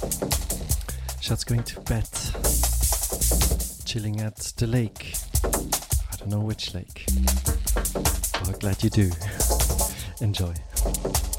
Schat's going to bed, chilling at the lake. I don't know which lake, but glad you do. Enjoy.